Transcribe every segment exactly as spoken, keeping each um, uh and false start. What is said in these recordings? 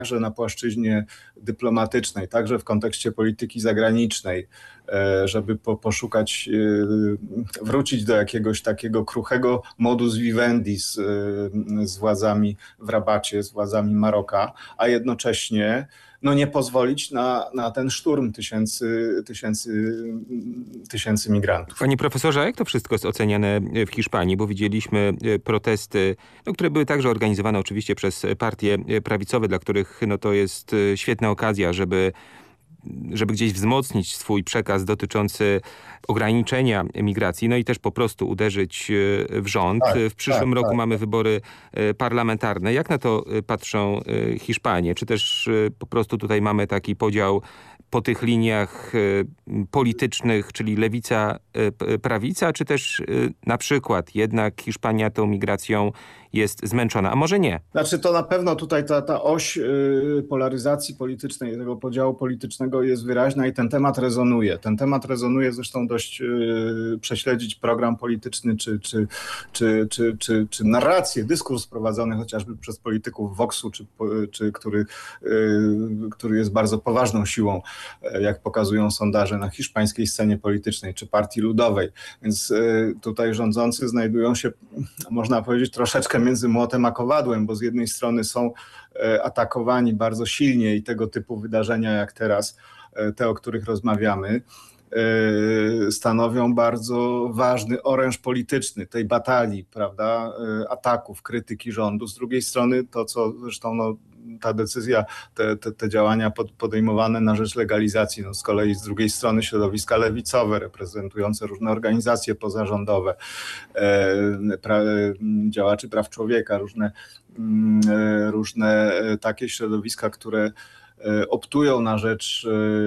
także na płaszczyźnie dyplomatycznej, także w kontekście polityki zagranicznej, żeby po, poszukać, wrócić do jakiegoś takiego kruchego modus vivendi z, z władzami w Rabacie, z władzami Maroka, a jednocześnie no nie pozwolić na, na ten szturm tysięcy, tysięcy, tysięcy migrantów. Panie profesorze, jak to wszystko jest oceniane w Hiszpanii? Bo widzieliśmy protesty, no, które były także organizowane oczywiście przez partie prawicowe, dla których no, to jest świetna okazja, żeby żeby gdzieś wzmocnić swój przekaz dotyczący ograniczenia emigracji, no i też po prostu uderzyć w rząd. Tak, w przyszłym tak, roku tak. mamy wybory parlamentarne. Jak na to patrzą Hiszpanie? Czy też po prostu tutaj mamy taki podział po tych liniach politycznych, czyli lewica, prawica, czy też na przykład jednak Hiszpania tą migracją jest zmęczona, a może nie? Znaczy to na pewno tutaj ta, ta oś y, polaryzacji politycznej, tego podziału politycznego jest wyraźna i ten temat rezonuje. Ten temat rezonuje, zresztą dość y, prześledzić program polityczny czy, czy, czy, czy, czy, czy narrację, dyskurs prowadzony chociażby przez polityków Voxu, czy, czy który, y, który jest bardzo poważną siłą, jak pokazują sondaże na hiszpańskiej scenie politycznej, czy Partii Ludowej. Więc y, tutaj rządzący znajdują się, można powiedzieć, troszeczkę między młotem a kowadłem, bo z jednej strony są atakowani bardzo silnie i tego typu wydarzenia jak teraz, te, o których rozmawiamy, stanowią bardzo ważny oręż polityczny tej batalii, prawda, ataków, krytyki rządu. Z drugiej strony to, co zresztą no, ta decyzja, te, te, te działania podejmowane na rzecz legalizacji, no z kolei z drugiej strony środowiska lewicowe, reprezentujące różne organizacje pozarządowe, e, pra, działaczy praw człowieka, różne, e, różne takie środowiska, które optują na rzecz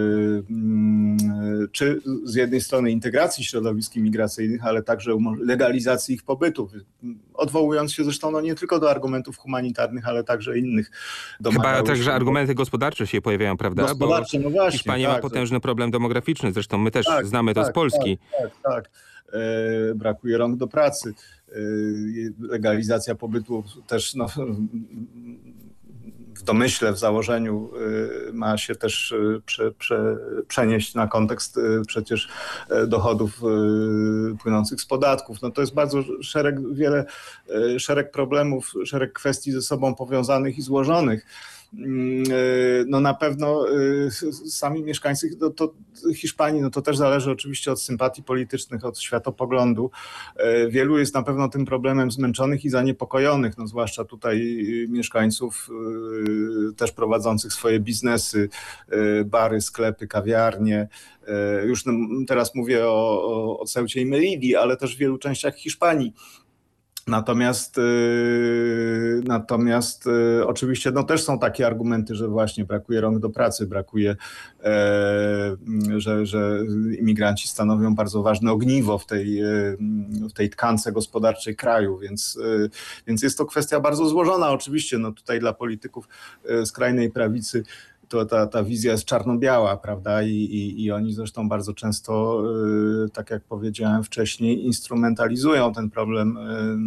czy z jednej strony integracji środowisk imigracyjnych, ale także legalizacji ich pobytu, odwołując się zresztą no nie tylko do argumentów humanitarnych, ale także innych. Chyba także się, argumenty gospodarcze się pojawiają, prawda? Gospodarcze, bo no właśnie. Hiszpania tak, ma potężny problem demograficzny, zresztą my też tak, znamy to tak, z Polski. Tak, tak, tak. E, brakuje rąk do pracy. E, legalizacja pobytu też no, w domyśle, w założeniu ma się też prze, prze, przenieść na kontekst przecież dochodów płynących z podatków. No to jest bardzo szereg, wiele, szereg problemów, szereg kwestii ze sobą powiązanych i złożonych. No na pewno sami mieszkańcy to, to Hiszpanii, no to też zależy oczywiście od sympatii politycznych, od światopoglądu. Wielu jest na pewno tym problemem zmęczonych i zaniepokojonych, no zwłaszcza tutaj mieszkańców też prowadzących swoje biznesy, bary, sklepy, kawiarnie. Już no, teraz mówię o, o, o Ceucie i Melilli, ale też w wielu częściach Hiszpanii. Natomiast, yy, natomiast yy, oczywiście no, też są takie argumenty, że właśnie brakuje rąk do pracy, brakuje, yy, że, że imigranci stanowią bardzo ważne ogniwo w tej, yy, w tej tkance gospodarczej kraju, więc, yy, więc jest to kwestia bardzo złożona. Oczywiście no, tutaj dla polityków yy, skrajnej prawicy to ta, ta wizja jest czarno-biała, prawda? I, i, i oni zresztą bardzo często, y, tak jak powiedziałem wcześniej, instrumentalizują ten problem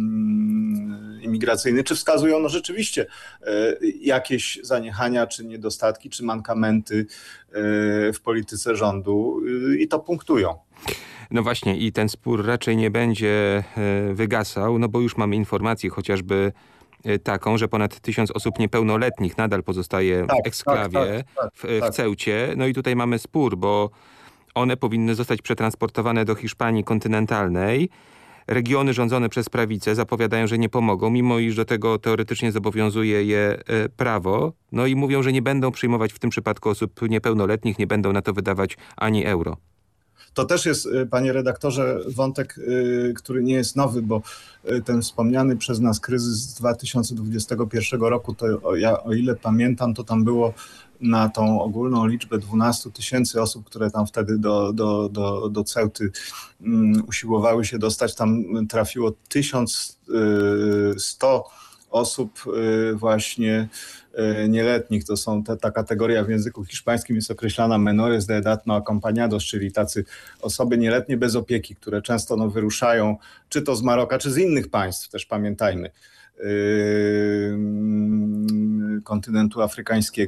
y, imigracyjny, czy wskazują no rzeczywiście y, jakieś zaniechania, czy niedostatki, czy mankamenty y, w polityce rządu y, i to punktują. No właśnie i ten spór raczej nie będzie y, wygasał, no bo już mamy informacje chociażby taką, że ponad tysiąc osób niepełnoletnich nadal pozostaje tak, w eksklawie, tak, tak, w, tak. w Ceucie. No i tutaj mamy spór, bo one powinny zostać przetransportowane do Hiszpanii kontynentalnej. Regiony rządzone przez prawicę zapowiadają, że nie pomogą, mimo iż do tego teoretycznie zobowiązuje je prawo. No i mówią, że nie będą przyjmować w tym przypadku osób niepełnoletnich, nie będą na to wydawać ani euro. To też jest, panie redaktorze, wątek, który nie jest nowy, bo ten wspomniany przez nas kryzys z dwa tysiące dwudziestego pierwszego roku, to ja o ile pamiętam, to tam było na tą ogólną liczbę dwunastu tysięcy osób, które tam wtedy do, do, do, do Ceuty um, usiłowały się dostać, tam trafiło tysiąc sto osób y, właśnie y, nieletnich. To są te, ta kategoria w języku hiszpańskim jest określana menores de edad no acompañados, czyli tacy osoby nieletnie bez opieki, które często no, wyruszają czy to z Maroka, czy z innych państw, też pamiętajmy. kontynentu afrykańskiego.